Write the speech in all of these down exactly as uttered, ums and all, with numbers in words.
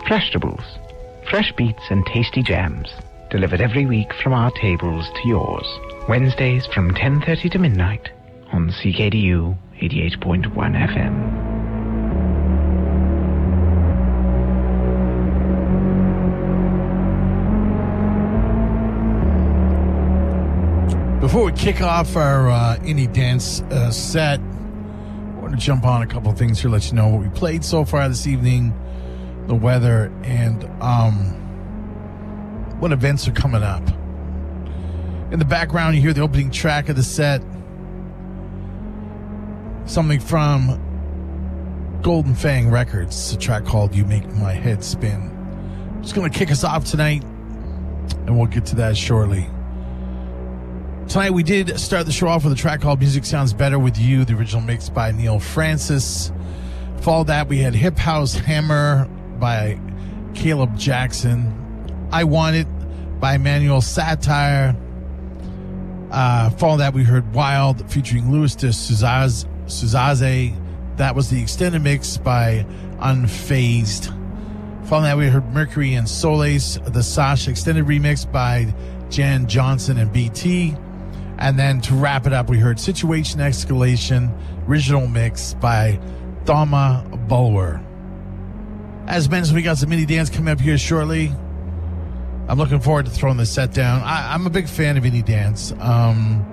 Freshtables. Fresh beets and tasty jams. Delivered every week from our tables to yours. Wednesdays from ten thirty to midnight on C K D U eighty-eight point one F M. Before we kick off our uh, indie dance uh, set, I want to jump on a couple of things here, let you know what we played so far this evening, the weather, and um, what events are coming up. In the background, you hear the opening track of the set, something from Golden Fang Records, a track called You Make My Head Spin. I'm just going to kick us off tonight, and we'll get to that shortly. Tonight we did start the show off with a track called Music Sounds Better With You, the original mix by Neil Francis. Followed that, we had Hip House Hammer by Caleb Jackson. I Want It by Emmanuel Satire. Uh, followed that, we heard Wild featuring Louis de Suzaz, Suzaze. That was the extended mix by Unfazed. Following that, we heard Mercury and Solace, the Sasha extended remix by Jan Johnson and B T. And then to wrap it up, we heard Situation Escalation, original mix by Thoma Bulwer. As mentioned, we got some indie dance coming up here shortly. I'm looking forward to throwing this set down. I, I'm a big fan of indie dance. Um,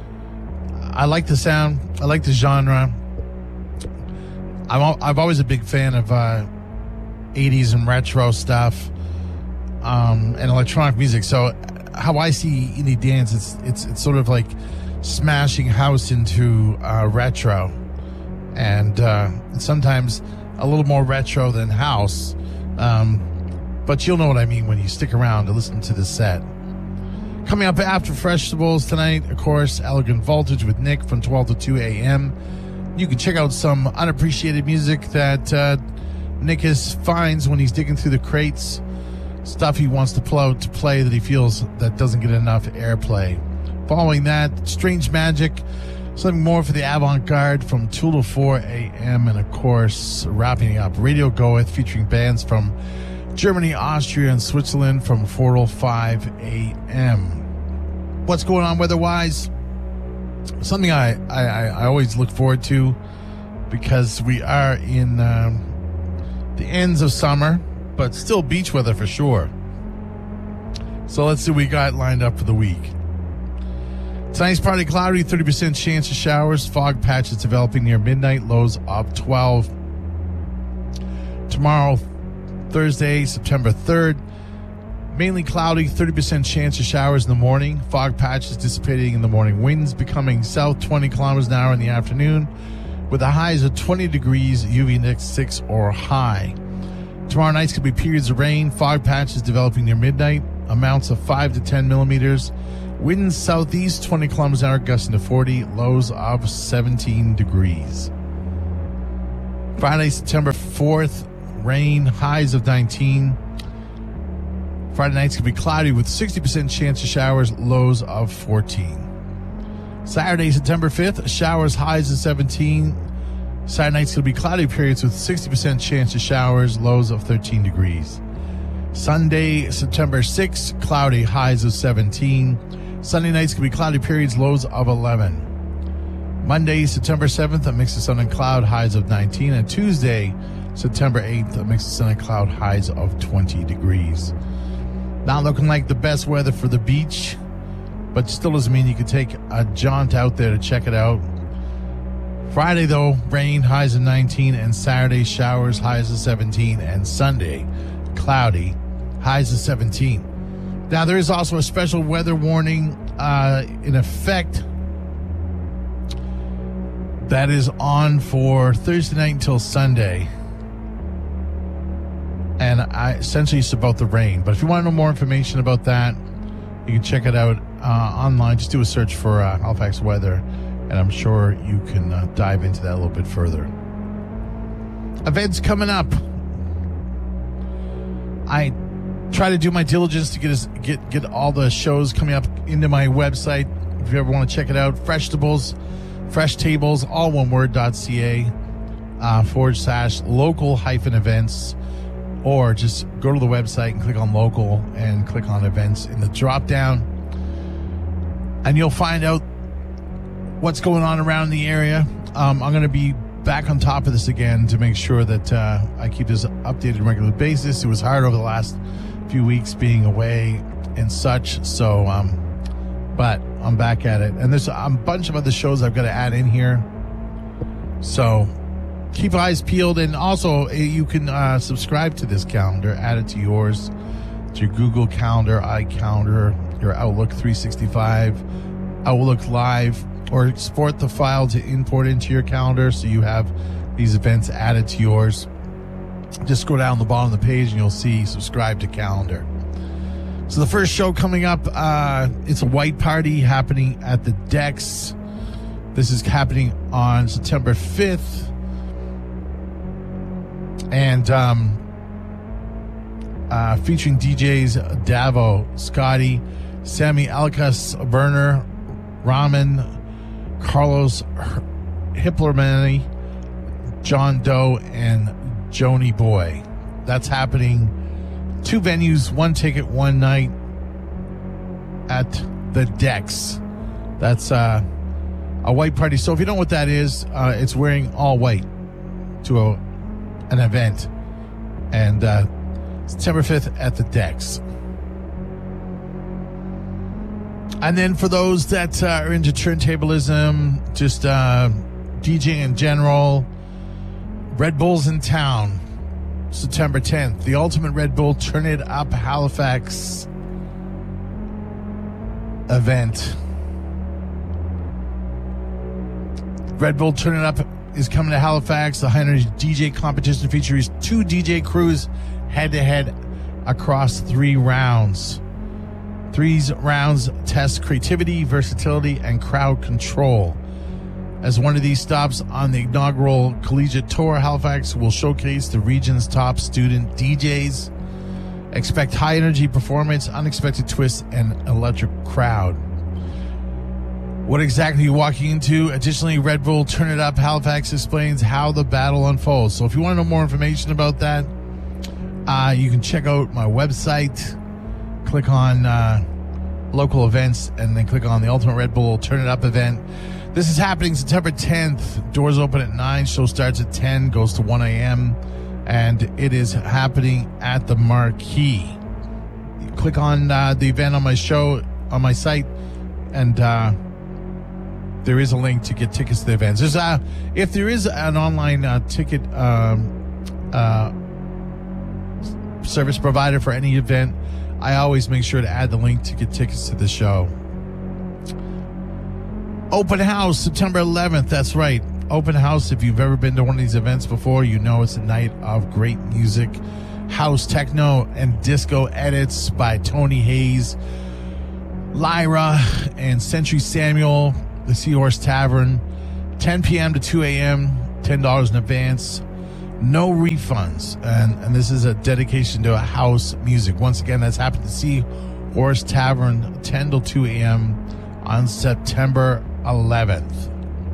I like the sound. I like the genre. I'm, I've always a big fan of uh, eighties and retro stuff um, and electronic music. So how I see indie dance, it's it's it's sort of like smashing house into uh, retro, and uh, sometimes a little more retro than house. Um, but you'll know what I mean when you stick around to listen to the set. Coming up after Freshtables tonight, of course, Elegant Voltage with Nick from twelve to two a.m. You can check out some unappreciated music that uh, Nick is, finds when he's digging through the crates. Stuff he wants to pull out to play that he feels that doesn't get enough airplay. Following that, Strange Magic, something more for the avant-garde from two to four a.m. And of course, wrapping up, Radio Goeth featuring bands from Germany, Austria, and Switzerland from four to five a.m. What's going on weather-wise? Something I, I, I always look forward to because we are in um, the ends of summer, but still beach weather for sure. So let's see what we got lined up for the week. Tonight's partly cloudy, thirty percent chance of showers. Fog patches developing near midnight, lows of twelve. Tomorrow, Thursday, September third, mainly cloudy, thirty percent chance of showers in the morning. Fog patches dissipating in the morning. Winds becoming south twenty kilometers an hour in the afternoon, with the highs of twenty degrees, U V index six or high. Tomorrow night's could be periods of rain, fog patches developing near midnight, amounts of five to ten millimeters, winds southeast twenty kilometers an hour, gusting to forty, lows of seventeen degrees. Friday, September fourth, rain, highs of nineteen. Friday nights could be cloudy with sixty percent chance of showers, lows of fourteen. Saturday, September fifth, showers, highs of seventeen. Saturday night's going to be cloudy periods with sixty percent chance of showers, lows of thirteen degrees. Sunday, September sixth, cloudy, highs of seventeen. Sunday night's going to be cloudy periods, lows of eleven. Monday, September seventh, a mix of sun and cloud, highs of nineteen. And Tuesday, September eighth, a mix of sun and cloud, highs of twenty degrees. Not looking like the best weather for the beach, but still doesn't mean you can take a jaunt out there to check it out. Friday, though, rain, highs of nineteen, and Saturday, showers, highs of seventeen, and Sunday, cloudy, highs of seventeen. Now, there is also a special weather warning uh, in effect that is on for Thursday night until Sunday. And I, essentially, it's about the rain. But if you want to know more information about that, you can check it out uh, online. Just do a search for uh, Halifax weather. And I'm sure you can uh, dive into that a little bit further. Events coming up. I try to do my diligence to get us, get get all the shows coming up into my website. If you ever want to check it out, Freshtables, Fresh Tables, all one word, .ca, uh, forward slash local hyphen events. or just go to the website and click on local and click on events in the drop down, and you'll find out what's going on around the area. Um, I'm going to be back on top of this again to make sure that uh, I keep this updated on a regular basis. It was hard over the last few weeks being away and such, so um, but I'm back at it. And there's a bunch of other shows I've got to add in here, so keep eyes peeled. And also, you can uh, subscribe to this calendar, add it to yours, to your Google Calendar, iCalendar, your Outlook three sixty-five, Outlook Live, or export the file to import into your calendar so you have these events added to yours. Just go down the bottom of the page and you'll see subscribe to calendar. So the first show coming up, uh, it's a white party happening at the Dex. This is happening on September fifth. And um, uh, featuring D Js Davo, Scotty, Sammy Alcas, Burner, Ramen, Carlos Hiplermani, John Doe, and Joni Boy. That's happening. Two venues, one ticket, one night at the Dex. That's uh, a white party. So if you don't know what that is, uh, it's wearing all white to a, an event. And uh, September fifth at the Dex. And then for those that uh, are into turntablism, just uh, DJing in general, Red Bull's in town, September tenth. The Ultimate Red Bull Turn It Up Halifax event. Red Bull Turn It Up is coming to Halifax. The high energy D J competition features two D J crews head-to-head across three rounds. Three's rounds test creativity, versatility, and crowd control. As one of these stops on the inaugural Collegiate Tour, Halifax will showcase the region's top student D Js. Expect high-energy performance, unexpected twists, and electric crowd. What exactly are you walking into? Additionally, Red Bull Turn It Up Halifax explains how the battle unfolds. So if you want to know more information about that, uh, you can check out my website. Click on uh, local events and then click on the Ultimate Red Bull Turn It Up event. This is happening September tenth. Doors open at nine. Show starts at ten. Goes to one a.m. And it is happening at the Marquee. You click on uh, the event on my show, on my site, and uh, there is a link to get tickets to the events. There's a, if there is an online uh, ticket um, uh, service provider for any event, I always make sure to add the link to get tickets to the show. Open house, September eleventh. That's right. Open house. If you've ever been to one of these events before, you know it's a night of great music. House, techno, and disco edits by Tony Hayes, Lyra, and Century Samuel, the Seahorse Tavern. ten p.m. to two a.m., ten dollars in advance. No refunds, and, and this is a dedication to a house music. Once again, that's happened to Seahorse Tavern, ten to two a.m. on September eleventh.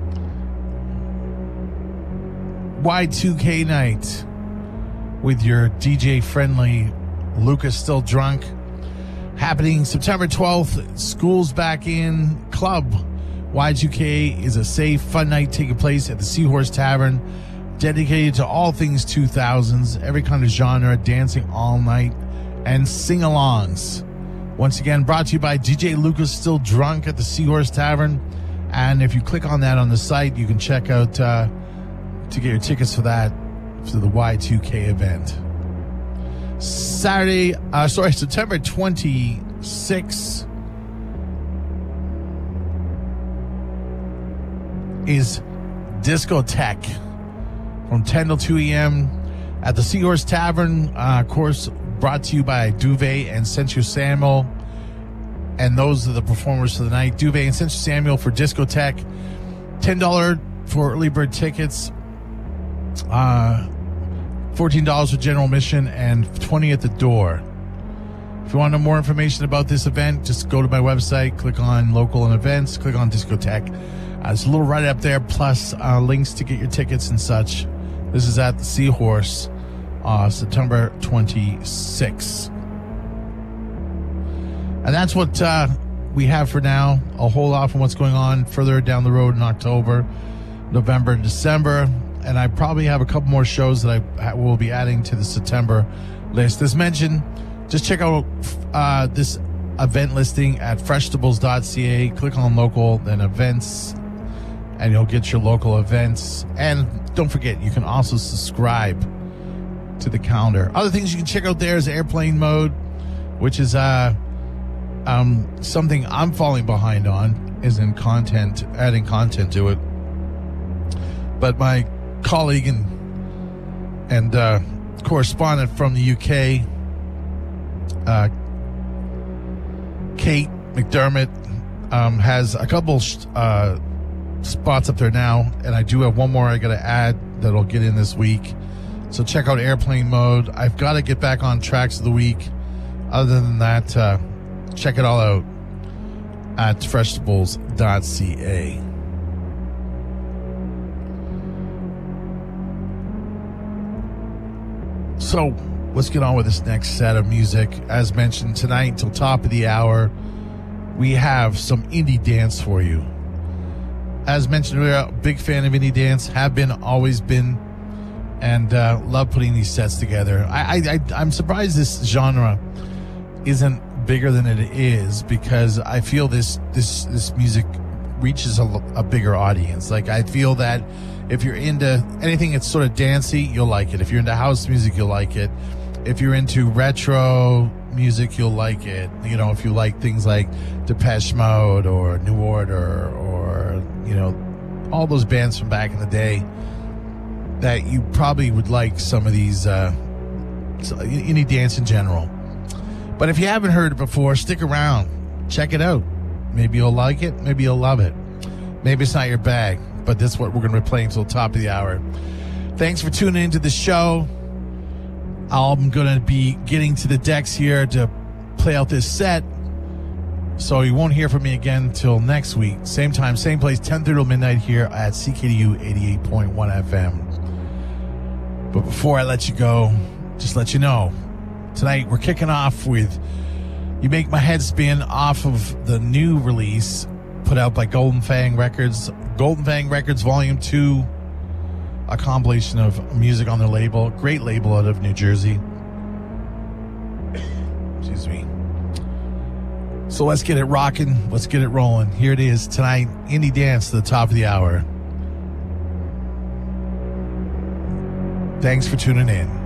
Y two K night with your D J-friendly Lucas Still Drunk, happening September twelfth. School's back in. Club Y two K is a safe, fun night taking place at the Seahorse Tavern, dedicated to all things two thousands, every kind of genre, dancing all night, and sing-alongs. Once again, brought to you by D J Lucas Still Drunk at the Seahorse Tavern. And if you click on that on the site, you can check out uh, to get your tickets for that, for the Y two K event. Saturday, uh, sorry, September twenty-sixth is Discotheque from ten till two a.m. at the Seahorse Tavern. Uh, of course, brought to you by Duvet and Century Samuel. And those are the performers for the night. Duvet and Century Samuel for Discotheque. ten dollars for early bird tickets. Uh, fourteen dollars for general admission and twenty dollars at the door. If you want to know more information about this event, just go to my website, click on local and events, click on Discotheque. Uh, it's a little right up there, plus uh, links to get your tickets and such. This is at the Seahorse uh, September twenty-sixth. And that's what uh, we have for now. I'll hold off on what's going on further down the road in October, November, and December. And I probably have a couple more shows that I will be adding to the September list. As mentioned, just check out uh, this event listing at freshtables dot c a. Click on local, then events, and you'll get your local events. And don't forget, you can also subscribe to the calendar. Other things you can check out there is airplane mode, which is uh, um, something I'm falling behind on, is in content, adding content to it. But my colleague and and uh, correspondent from the U K, uh, Kate McDermott, um, has a couple uh, spots up there now, and I do have one more I got to add that'll get in this week. So check out airplane mode. I've got to get back on tracks of the week. Other than that, uh, check it all out at freshtables dot c a. So let's get on with this next set of music. As mentioned, tonight till top of the hour, we have some indie dance for you. As mentioned earlier, big fan of indie dance, have been, always been, and uh, love putting these sets together. I, I, I, I'm surprised this genre isn't bigger than it is, because I feel this this this music reaches a, a bigger audience. Like, I feel that if you're into anything that's sort of dancey, you'll like it. If you're into house music, you'll like it. If you're into retro music, you'll like it. You know, if you like things like Depeche Mode or New Order or, you know, all those bands from back in the day, that you probably would like some of these, uh, indie dance in general. But if you haven't heard it before, stick around. Check it out. Maybe you'll like it. Maybe you'll love it. Maybe it's not your bag, but that's what we're going to be playing until the top of the hour. Thanks for tuning into the show. I'm going to be getting to the decks here to play out this set, so you won't hear from me again until next week. Same time, same place, ten thirty till midnight here at C K D U eighty-eight point one F M. But before I let you go, just let you know, tonight we're kicking off with You Make My Head Spin off of the new release put out by Golden Fang Records. Golden Fang Records Volume two, a compilation of music on their label. Great label out of New Jersey. Excuse me. So let's get it rocking. Let's get it rolling. Here it is tonight. Indie Dance to the top of the hour. Thanks for tuning in.